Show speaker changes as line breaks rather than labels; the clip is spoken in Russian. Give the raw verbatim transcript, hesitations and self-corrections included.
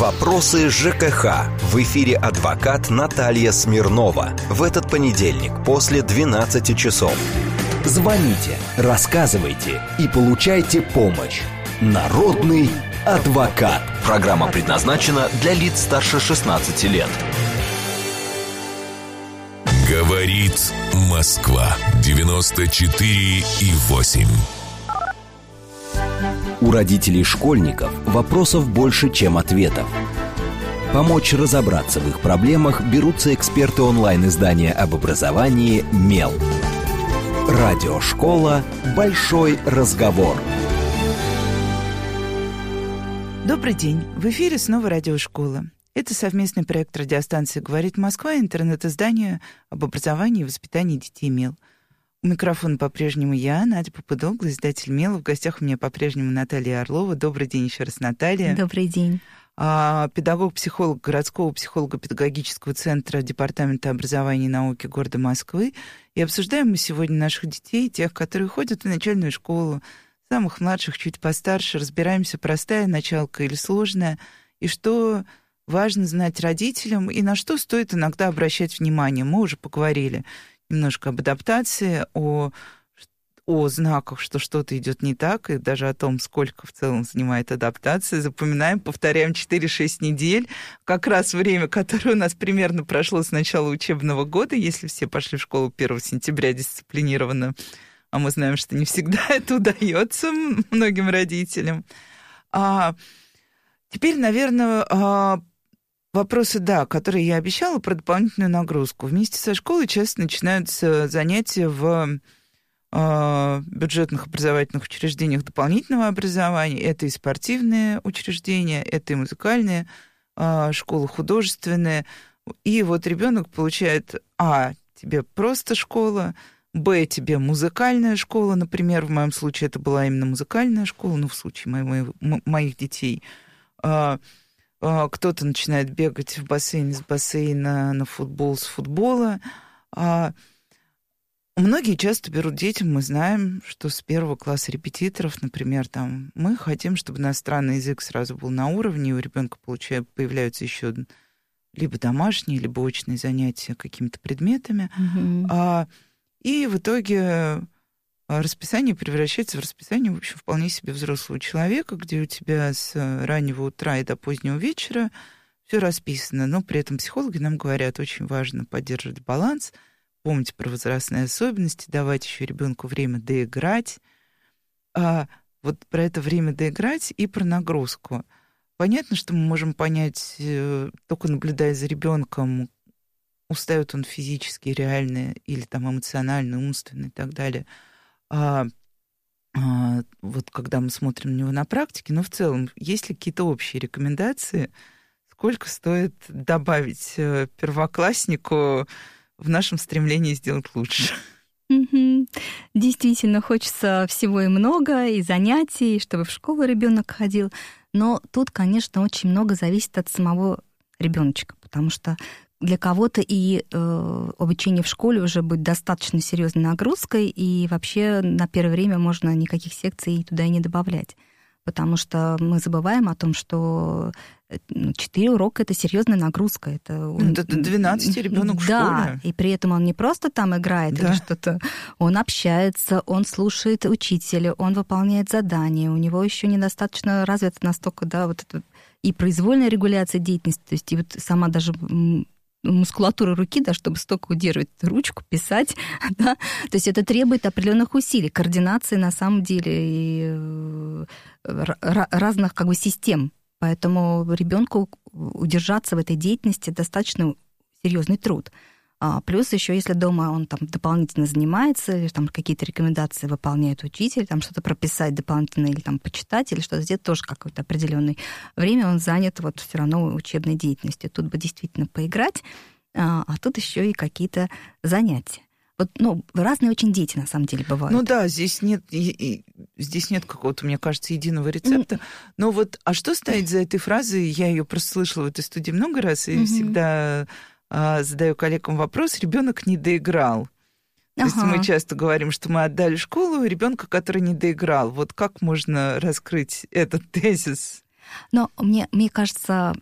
Вопросы ЖКХ. В эфире адвокат Наталья Смирнова. В этот понедельник после двенадцати часов. Звоните, рассказывайте и получайте помощь. Народный адвокат. Программа предназначена для лиц старше шестнадцати лет.
Говорит Москва. девяносто четыре и восемь.
У родителей школьников вопросов больше, чем ответов. Помочь разобраться в их проблемах берутся эксперты онлайн-издания об образовании «Мел». Радиошкола «Большой разговор».
Добрый день. В эфире снова радиошкола. Это совместный проект радиостанции «Говорит Москва» и интернет-издания об образовании и воспитании детей «Мел». У микрофона по-прежнему я, Надя Попудогла, издатель «Мела». В гостях у меня по-прежнему Наталья Орлова. Добрый день еще раз, Наталья.
Добрый день.
А, педагог-психолог городского психолого-педагогического центра Департамента образования и науки города Москвы. И обсуждаем мы сегодня наших детей, тех, которые ходят в начальную школу, самых младших, чуть постарше. Разбираемся, простая началка или сложная, и что важно знать родителям, и на что стоит иногда обращать внимание. Мы уже поговорили немножко об адаптации, о, о знаках, что что-то идет не так, и даже о том, сколько в целом занимает адаптация. Запоминаем, повторяем четыре-шесть недель, как раз время, которое у нас примерно прошло с начала учебного года, если все пошли в школу первого сентября дисциплинированно, а мы знаем, что не всегда это удается многим родителям. А теперь, наверное, вопросы, да, которые я обещала, про дополнительную нагрузку. Вместе со школой часто начинаются занятия в э, бюджетных образовательных учреждениях дополнительного образования. Это и спортивные учреждения, это и музыкальные э, школы, художественные. И вот ребенок получает, а, тебе просто школа, б, тебе музыкальная школа, например, в моем случае это была именно музыкальная школа, ну, в случае моих, моих детей, э, кто-то начинает бегать в бассейн, из бассейна на футбол, с футбола. Многие часто берут детям, мы знаем, что с первого класса репетиторов, например, там, мы хотим, чтобы иностранный язык сразу был на уровне, и у ребенка появляются еще либо домашние, либо очные занятия какими-то предметами. Mm-hmm. И в итоге расписание превращается в расписание, в общем, вполне себе взрослого человека, где у тебя с раннего утра и до позднего вечера все расписано. Но при этом психологи нам говорят, очень важно поддерживать баланс, помнить про возрастные особенности, давать еще ребенку время доиграть. А вот про это время доиграть и про нагрузку. Понятно, что мы можем понять, только наблюдая за ребенком, устает он физически, реально, или там эмоционально, умственно и так далее. А, а, вот когда мы смотрим на него на практике, но в целом, есть ли какие-то общие рекомендации, сколько стоит добавить первокласснику в нашем стремлении сделать лучше?
Mm-hmm. Действительно, хочется всего и много, и занятий, чтобы в школу ребенок ходил. Но тут, конечно, очень много зависит от самого ребеночка, потому что для кого-то и э, обучение в школе уже будет достаточно серьезной нагрузкой, и вообще на первое время можно никаких секций туда и не добавлять. Потому что мы забываем о том, что четыре урока — это серьезная нагрузка. Это, он,
это двенадцать ребенок в
да,
школе.
И при этом он не просто там играет, да, или что-то. Он общается, он слушает учителя, он выполняет задания. У него еще недостаточно развита настолько, да, вот это и произвольная регуляция деятельности, то есть и вот сама даже мускулатура руки, да, чтобы столько удерживать ручку, писать, да, то есть это требует определенных усилий, координации на самом деле и разных как бы систем, поэтому ребенку удержаться в этой деятельности достаточно серьезный труд. А плюс еще, если дома он там дополнительно занимается, или там какие-то рекомендации выполняет учитель, там что-то прописать дополнительно или там почитать, или что-то сделать, тоже какое-то определенное время он занят вот все равно учебной деятельностью. Тут бы действительно поиграть, а, а тут еще и какие-то занятия. Вот, ну, разные очень дети, на самом деле, бывают.
Ну да, здесь нет, здесь нет какого-то, мне кажется, единого рецепта. Но вот, а что стоит за этой фразой? Я ее просто слышала в этой студии много раз, и mm-hmm. всегда а, задаю коллегам вопрос: ребенок не доиграл. То ага. есть мы часто говорим, что мы отдали школу ребенка, который не доиграл. Вот как можно раскрыть этот тезис?
Но мне, мне кажется,